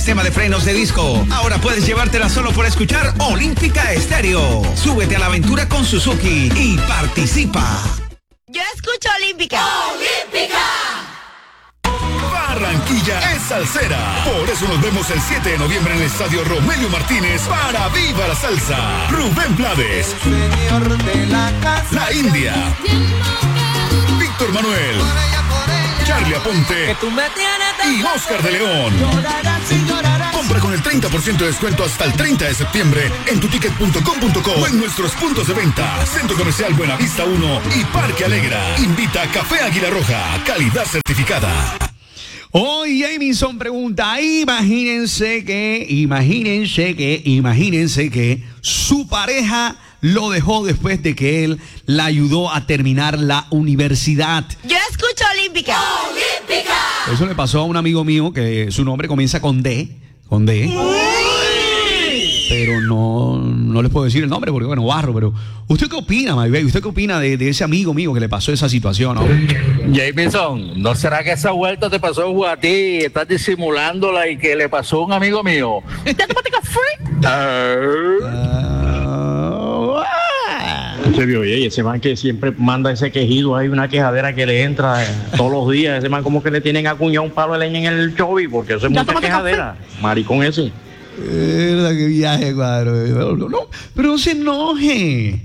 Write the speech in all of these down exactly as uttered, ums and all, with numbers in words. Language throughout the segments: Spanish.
Sistema de frenos de disco. Ahora puedes llevártela solo por escuchar Olímpica Estéreo. Súbete a la aventura con Suzuki y participa. Yo escucho Olímpica. ¡Olímpica! Barranquilla es salsera. Por eso nos vemos el siete de noviembre en el Estadio Romelio Martínez para Viva la Salsa. Rubén Blades, La India, Víctor Manuel, Charlie Aponte y Oscar de León. Compra con el treinta por ciento de descuento hasta el treinta de septiembre en tuticket punto com punto co o en nuestros puntos de venta. Centro Comercial Buenavista uno y Parque Alegra. Invita a Café Águila Roja, calidad certificada. Hoy Jamison pregunta, imagínense que, imagínense que, imagínense que su pareja lo dejó después de que él la ayudó a terminar la universidad. Yo escucho Olímpica. ¡Olímpica! Eso le pasó a un amigo mío que su nombre comienza con D, con D. Pero no, no les puedo decir el nombre porque, bueno, barro, pero ¿usted qué opina, my baby? ¿Usted qué opina de, de ese amigo mío que le pasó esa situación, no? Jamison, ¿no será que esa vuelta te pasó a ti? Estás disimulándola y que le pasó a un amigo mío. Se vio, oye, ese man que siempre manda ese quejido, hay una quejadera que le entra eh, todos los días. Ese man como que le tienen acuñado un palo de leña en el chovi porque eso es mucha quejadera. Maricón ese. Verdad, qué viaje, cuadro. No, no, pero no se enoje.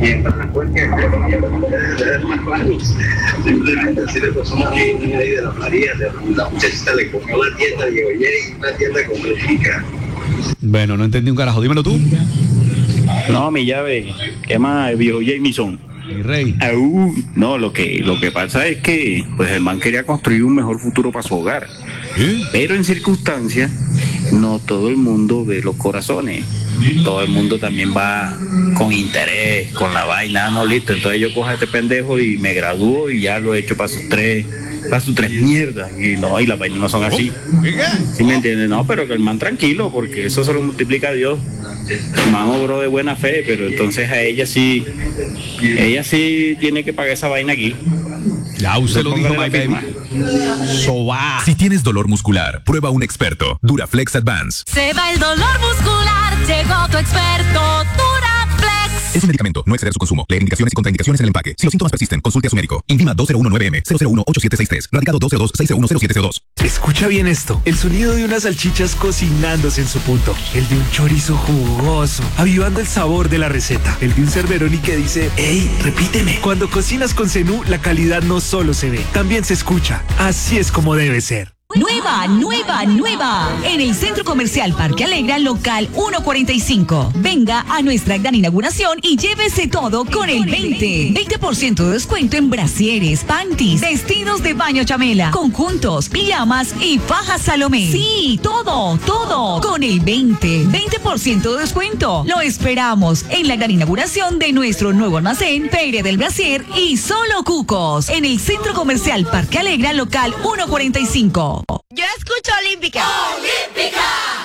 Simplemente así le pasó a ahí de la María, la muchachita le cogió la tienda y oye, una tienda completica. Bueno, no entendí un carajo, dímelo tú. No, mi llave, ¿qué más, viejo Jamison? Mi rey. Au, no, lo que, lo que pasa es que pues el man quería construir un mejor futuro para su hogar. ¿Eh? Pero en circunstancias, no todo el mundo ve los corazones. Todo el mundo también va con interés, con la vaina, no, listo. Entonces yo cojo a este pendejo y me gradúo y ya lo he hecho para sus tres, para sus tres mierdas. Y no, y las vainas no son así. ¿Sí me entiendes? No, pero que el man tranquilo, porque eso se lo multiplica a Dios. El man obró de buena fe, pero entonces a ella sí, ella sí tiene que pagar esa vaina aquí. Ya usted lo dijo, my baby. So va. Si tienes dolor muscular, prueba un experto. Duraflex Advance. Se va el dolor muscular, llegó tu experto, Duraflex. Es un medicamento, no exceder su consumo. Leer indicaciones y contraindicaciones en el empaque. Si los síntomas persisten, consulte a su médico. Invima dos cero uno nueve M cero cero uno ocho siete seis tres. Radicado dos cero dos seis cero uno cero siete cero dos. Escucha bien esto. El sonido de unas salchichas cocinándose en su punto. El de un chorizo jugoso, avivando el sabor de la receta. El de un Cerveroni que dice, ¡ey, repíteme! Cuando cocinas con Zenú, la calidad no solo se ve, también se escucha. Así es como debe ser. Nueva, nueva, nueva. En el Centro Comercial Parque Alegra, local ciento cuarenta y cinco. Venga a nuestra gran inauguración y llévese todo con el veinte. veinte por ciento de descuento en brasieres, panties, vestidos de baño chamela, conjuntos, pijamas y fajas Salomé. Sí, todo, todo con el veinte. veinte por ciento de descuento. Lo esperamos en la gran inauguración de nuestro nuevo almacén, Feria del Brasier y Solo Cucos. En el Centro Comercial Parque Alegra, local ciento cuarenta y cinco. Yo escucho Olímpica. ¡Olímpica!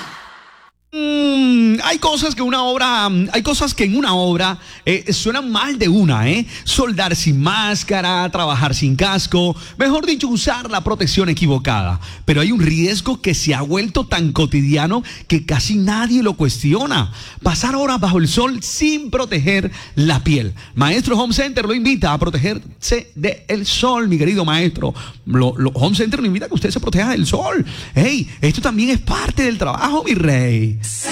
Mm, hay cosas que una obra, hay cosas que en una obra eh, suenan mal de una, ¿eh? Soldar sin máscara, trabajar sin casco, mejor dicho, usar la protección equivocada. Pero hay un riesgo que se ha vuelto tan cotidiano que casi nadie lo cuestiona. Pasar horas bajo el sol sin proteger la piel. Maestro Home Center lo invita a protegerse del sol, mi querido maestro. Lo, lo, Home Center lo invita a que usted se proteja del sol. Hey, esto también es parte del trabajo, mi rey.